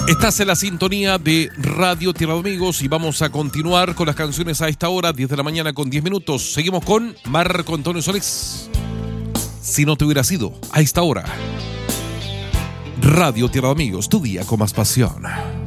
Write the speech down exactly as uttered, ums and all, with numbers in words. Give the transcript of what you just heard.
Estás en la sintonía de Radio Tierra de Amigos y vamos a continuar con las canciones a esta hora, diez de la mañana con diez minutos. Seguimos con Marco Antonio Solís. Si no te hubiera sido a esta hora. Radio Tierra de Amigos, tu día con más pasión.